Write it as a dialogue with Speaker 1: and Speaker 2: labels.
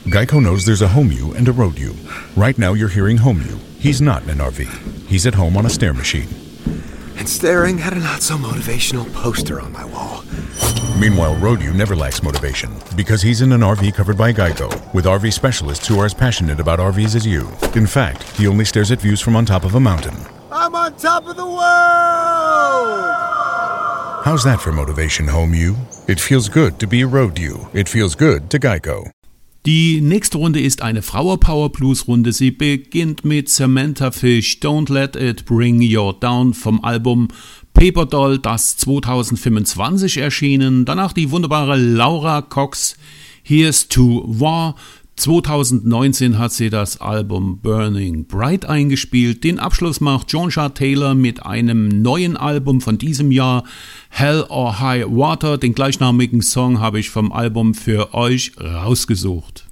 Speaker 1: Geico knows there's a home you and a road you. Right now you're hearing home you. He's not in an RV. He's at home on a stair machine.
Speaker 2: And staring at a not-so-motivational poster on my wall.
Speaker 1: Meanwhile, road you never lacks motivation because he's in an RV covered by Geico with RV specialists who are as passionate about RVs as you. In fact, he only stares at views from on top of a mountain.
Speaker 2: I'm on top of the world!
Speaker 1: How's that for motivation, home you? It feels good to be a road you. It feels good to Geico.
Speaker 3: Die nächste Runde ist eine Flower-Power-Blues-Runde. Sie beginnt mit Samantha Fish, Don't Let It Bring You Down vom Album Paper Doll, das 2025 erschienen. Danach die wunderbare Laura Cox, Here's to War. 2019 hat sie das Album Burning Bright eingespielt. Den Abschluss macht Joshua Taylor mit einem neuen Album von diesem Jahr, Hell or High Water. Den gleichnamigen Song habe ich vom Album für euch rausgesucht.